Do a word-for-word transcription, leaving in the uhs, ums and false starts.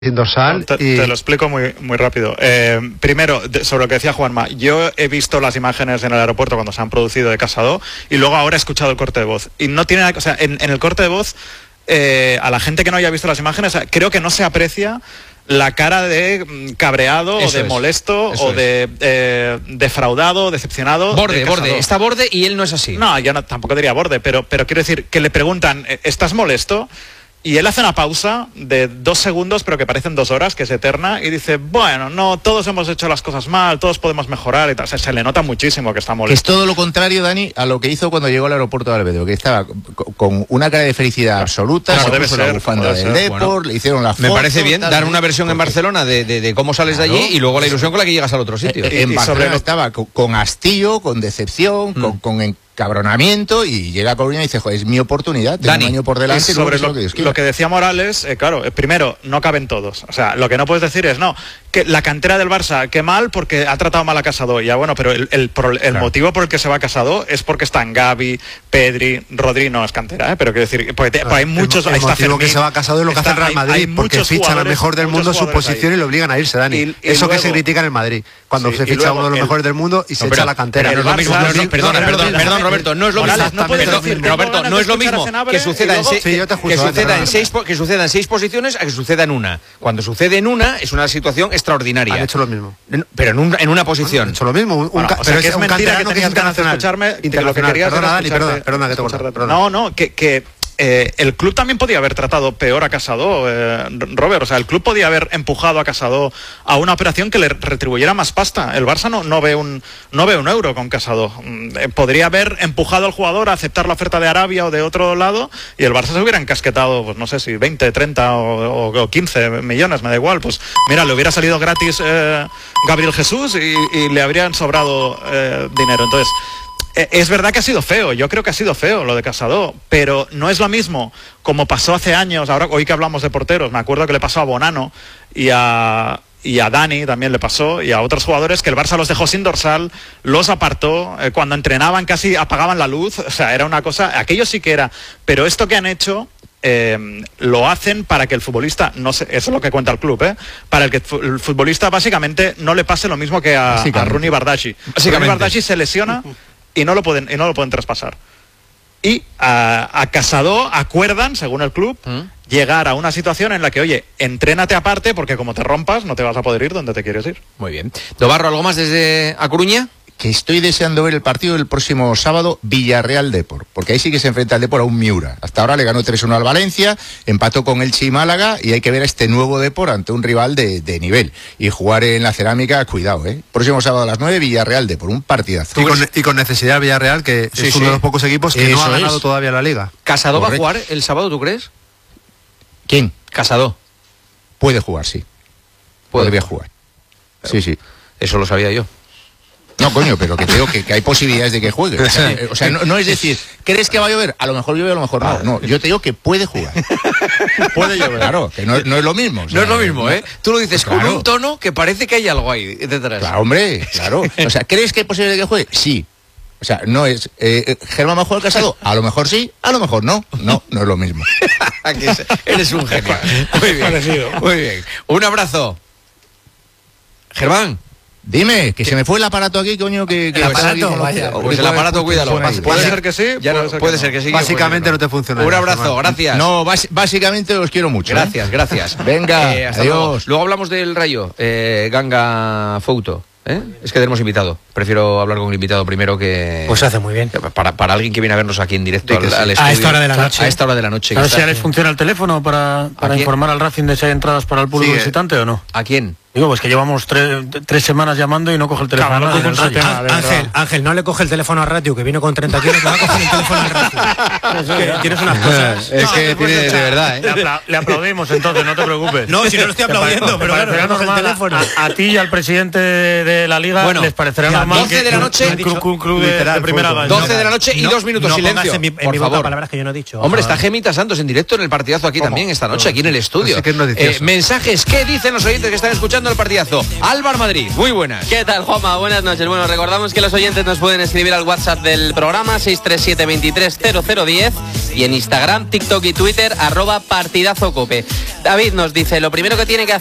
dorsal. Te, y... te lo explico muy, muy rápido. Eh, primero, de, sobre lo que decía Juanma, yo he visto las imágenes en el aeropuerto cuando se han producido de Casado y luego ahora he escuchado el corte de voz. Y no tiene nada, o sea, en, en el corte de voz, eh, a la gente que no haya visto las imágenes, creo que no se aprecia la cara de mm, cabreado eso o de es, molesto o de eh, defraudado, decepcionado. Borde, de borde, está borde y él no es así. No, yo no, tampoco diría borde, pero, pero quiero decir que le preguntan, ¿estás molesto? Y él hace una pausa de dos segundos, pero que parecen dos horas, que es eterna, y dice, bueno, no, todos hemos hecho las cosas mal, todos podemos mejorar y tal. O sea, se le nota muchísimo que está molesto. Que es todo lo contrario, Dani, a lo que hizo cuando llegó al aeropuerto de Albedeo, que estaba con una cara de felicidad absoluta, claro, se debe puso ser, la bufanda del Depor, bueno, le hicieron la foto. Me parece bien tal, dar una versión en Barcelona de, de, de cómo sales claro, de allí y luego la ilusión con la que llegas al otro sitio. Eh, en y Barcelona sobre lo... estaba con, con hastío, con decepción, mm. con, con cabronamiento, y llega a Coruña y dice, joder, es mi oportunidad, tengo Dani, un año por delante. Y sobre lo, lo, que lo que decía Morales, eh, claro, eh, primero, no caben todos. O sea, lo que no puedes decir es, no, que la cantera del Barça, qué mal porque ha tratado mal a Casado. Ya bueno, pero el, el, el, el claro. motivo por el que se va a Casado es porque están Gavi, Pedri, Rodri, no es cantera, ¿eh? Pero quiero decir, porque te, claro, hay muchos... El, el motivo Fermín, que se va a Casado es lo que está, hace el Real Madrid, hay, hay porque fichan al mejor del mundo su posición ahí. Y lo obligan a irse, Dani. Y, y luego, Eso que se critica en el Madrid, cuando sí, se ficha a uno de los el, mejores del mundo y se no, echa la cantera. No, no, no, no, perdón, perdón, perdón, Roberto, no es lo mismo. Roberto, no es lo mismo que suceda en seis, que, que suceda en seis, que suceda en seis posiciones a que suceda en una. Cuando sucede en una es una situación extraordinaria. Han hecho lo mismo. Pero en, un, en una posición. Han hecho lo mismo. Un, bueno, un, o sea, pero que es, es un mentira que tenías ganas de escucharme. Lo que querías perdona, era Dani, perdona, perdona, que te corto, perdona. No, no, que... que Eh, el club también podía haber tratado peor a Casado, eh, Robert. O sea, el club podía haber empujado a Casado a una operación que le retribuyera más pasta. El Barça no, no, ve, un, no ve un euro con Casado. Eh, podría haber empujado al jugador a aceptar la oferta de Arabia o de otro lado y el Barça se hubiera encasquetado, pues no sé si veinte, treinta o, o, o quince millones, me da igual. Pues mira, le hubiera salido gratis eh, Gabriel Jesús y, y le habrían sobrado eh, dinero. Entonces... Es verdad que ha sido feo, yo creo que ha sido feo lo de Casado, pero no es lo mismo como pasó hace años. Ahora, hoy que hablamos de porteros, me acuerdo que le pasó a Bonano y a, y a Dani también le pasó, y a otros jugadores que el Barça los dejó sin dorsal, los apartó, eh, cuando entrenaban casi apagaban la luz, o sea, era una cosa, aquello sí que era, pero esto que han hecho... Eh, lo hacen para que el futbolista, no sé, eso es lo que cuenta el club, ¿eh? Para el que el futbolista básicamente no le pase lo mismo que a, a Rooney Bardghji. Rooney Bardghji se lesiona y no lo pueden, y no lo pueden traspasar. Y a, a Casado acuerdan, según el club, ¿Mm? llegar a una situación en la que, oye, entrénate aparte porque como te rompas no te vas a poder ir donde te quieres ir. Muy bien. Dobarro, ¿algo más desde A Coruña? Que estoy deseando ver el partido del próximo sábado, Villarreal-Depor, porque ahí sí que se enfrenta el Depor a un Miura. Hasta ahora le ganó tres uno al Valencia, empató con Elche y Málaga, y hay que ver a este nuevo Depor ante un rival de, de nivel. Y jugar en la Cerámica, cuidado, ¿eh? Próximo sábado a las nueve, Villarreal-Depor, un partidazo. Y con, y con necesidad Villarreal, que sí, es uno sí. de los pocos equipos que Eso no ha ganado es. todavía la Liga. ¿Casado Correcto. va a jugar el sábado, tú crees? ¿Quién? Casado. Puede jugar, sí. Puede Podría jugar. jugar. Sí, sí. Eso lo sabía yo. No, coño, pero que creo que, que hay posibilidades de que juegue. O sea, o sea no, no es decir, ¿crees que va a llover? A lo mejor llueve, a lo mejor no. No, yo te digo que puede jugar. Puede llover. Claro, que no, no es lo mismo. O sea, no es lo mismo, ¿eh? Tú lo dices claro. con un tono que parece que hay algo ahí detrás. Claro, hombre, claro. O sea, ¿crees que hay posibilidades de que juegue? Sí. O sea, no es... Eh, ¿Germán va a jugar Casado? A lo mejor sí, a lo mejor no. No, no es lo mismo. Eres un genio. Muy bien, muy bien. Un abrazo. Germán. Dime, que se me fue el aparato aquí, coño, que... que el aparato, vaya. Pues el aparato, cuídalo. ¿Puede, ¿Puede ser que sí? Ya puede no, ser puede que ser que sí. Básicamente no te funciona. Un abrazo, gracias. No, básicamente os quiero mucho. Gracias, ¿eh? gracias. Venga, eh, hasta adiós. Luego. luego hablamos del Rayo, eh, Ganga Fouto. ¿Eh? Es que tenemos invitado. Prefiero hablar con el invitado primero que... Pues hace muy bien. Para, para alguien que viene a vernos aquí en directo al, al estudio. A esta hora de la noche. A esta hora de la noche. A ver si ya les funciona el teléfono para, para informar al Racing de si hay entradas para el público sí, visitante o no. ¿A quién? Digo, pues que llevamos tres, tres semanas llamando y no coge el teléfono. Claro, no coge el tema, Ángel, Ángel, no le coge el teléfono a Ratio, que vino con treinta kilos, le va a coger el teléfono al Ratio. Es que tienes unas cosas. Es que tiene de verdad, ¿eh? Le, apla le aplaudimos entonces, no te preocupes. No, si no lo estoy aplaudiendo, pero claro, no coge el teléfono. A, a ti y al presidente de la Liga bueno, les parecerá normal doce de la noche, un, un, un club de, de primera gana. doce de la noche y no, dos minutos no silencio. En mi, en por mi favor. boca palabras que yo no he dicho. Hombre, está Gemita Santos en directo en el partidazo aquí ¿Cómo? también esta noche, aquí en el estudio. Así que no eh, mensajes, ¿qué dicen los oyentes que están escuchando? escuchando el partidazo. Álvaro Madrid, muy buenas. ¿Qué tal, Juanma? Buenas noches. Bueno, recordamos que los oyentes nos pueden escribir al WhatsApp del programa seis tres siete, veintitrés cero cero diez y en Instagram, TikTok y Twitter arroba partidazocope. David nos dice, lo primero que tiene que hacer